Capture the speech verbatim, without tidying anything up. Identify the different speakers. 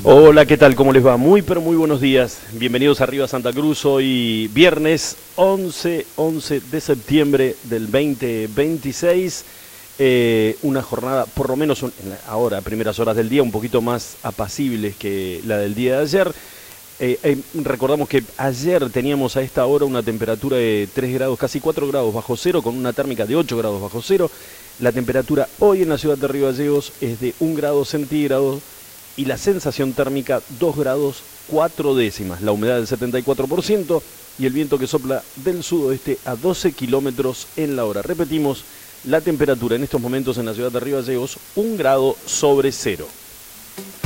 Speaker 1: Hola, ¿qué tal? ¿Cómo les va? Muy, pero muy buenos días. Bienvenidos a Arriba Santa Cruz. Hoy viernes once de septiembre del veinte veintiséis. Eh, una jornada, por lo menos un, en la, ahora, primeras horas del día, un poquito más apacibles que la del día de ayer. Eh, eh, recordamos que ayer teníamos a esta hora una temperatura de tres grados, casi cuatro grados bajo cero, con una térmica de ocho grados bajo cero. La temperatura hoy en la ciudad de Río Gallegos es de un grado centígrado y la sensación térmica dos grados cuatro décimas. La humedad del setenta y cuatro por ciento y el viento que sopla del sudoeste a doce kilómetros en la hora. Repetimos, la temperatura en estos momentos en la ciudad de Río Gallegos, un grado sobre cero.